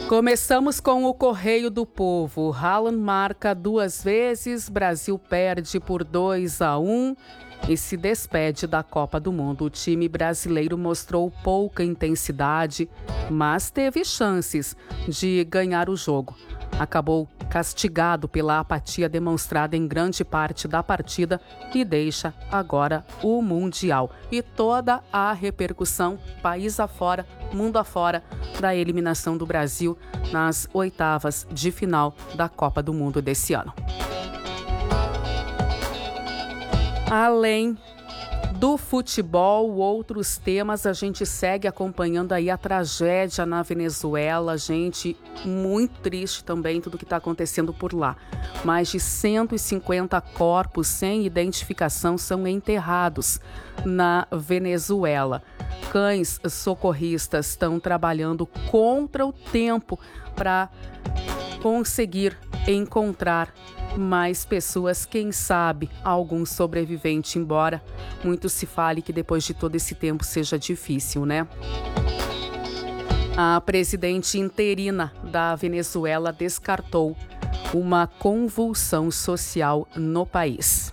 Começamos com o Correio do Povo. Haaland marca 2 vezes, Brasil perde por 2-1 e se despede da Copa do Mundo. O time brasileiro mostrou pouca intensidade, mas teve chances de ganhar o jogo. Acabou castigado pela apatia demonstrada em grande parte da partida e deixa agora o Mundial e toda a repercussão país afora, mundo afora, da eliminação do Brasil nas oitavas de final da Copa do Mundo desse ano. Além do futebol, outros temas, a gente segue acompanhando aí a tragédia na Venezuela, gente, muito triste também tudo que está acontecendo por lá. Mais de 150 corpos sem identificação são enterrados na Venezuela. Cães socorristas estão trabalhando contra o tempo para conseguir encontrar mais pessoas, quem sabe algum sobrevivente, embora muito se fale que depois de todo esse tempo seja difícil, né? A presidente interina da Venezuela descartou uma convulsão social no país.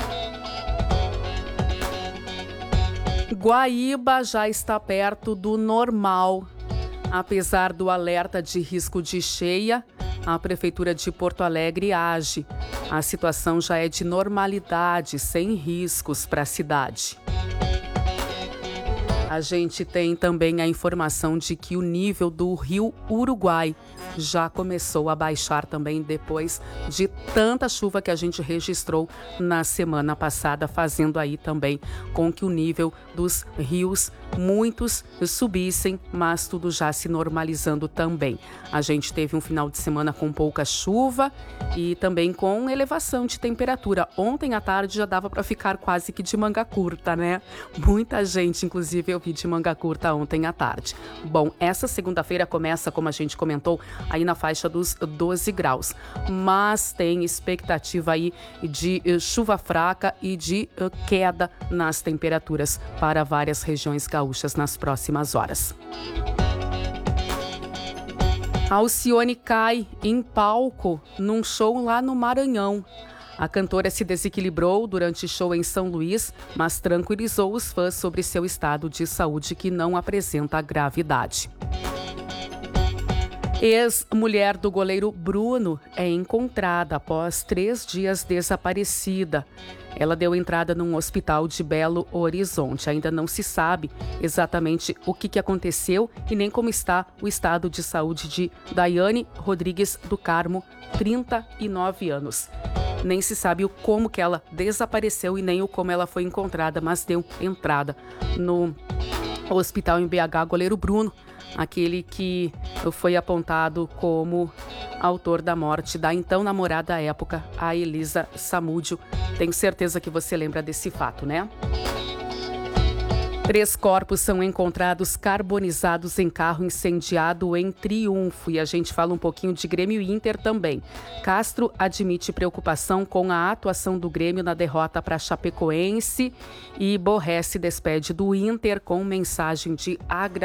Guaíba já está perto do normal. Apesar do alerta de risco de cheia, a Prefeitura de Porto Alegre age. A situação já é de normalidade, sem riscos para a cidade. A gente tem também a informação de que o nível do Rio Uruguai já começou a baixar também depois de tanta chuva que a gente registrou na semana passada, fazendo aí também com que o nível dos rios, muitos subissem, mas tudo já se normalizando também. A gente teve um final de semana com pouca chuva e também com elevação de temperatura. Ontem à tarde já dava para ficar quase que de manga curta, né? Muita gente, inclusive, eu vi de manga curta ontem à tarde. Bom, essa segunda-feira começa, como a gente comentou, aí na faixa dos 12 graus, mas tem expectativa aí de chuva fraca e de queda nas temperaturas para várias regiões gaúchas nas próximas horas. Alcione cai em palco num show lá no Maranhão. A cantora se desequilibrou durante show em São Luís, mas tranquilizou os fãs sobre seu estado de saúde, que não apresenta gravidade. Ex-mulher do goleiro Bruno é encontrada após 3 dias desaparecida. Ela deu entrada num hospital de Belo Horizonte. Ainda não se sabe exatamente o que aconteceu e nem como está o estado de saúde de Daiane Rodrigues do Carmo, 39 anos. Nem se sabe o como que ela desapareceu e nem o como ela foi encontrada, mas deu entrada no hospital em BH. Goleiro Bruno, aquele que foi apontado como autor da morte da então namorada à época, a Elisa Samúdio. Tenho certeza que você lembra desse fato, né? 3 corpos são encontrados carbonizados em carro incendiado em Triunfo. E a gente fala um pouquinho de Grêmio e Inter também. Castro admite preocupação com a atuação do Grêmio na derrota para Chapecoense e Borré se despede do Inter com mensagem de agradecimento.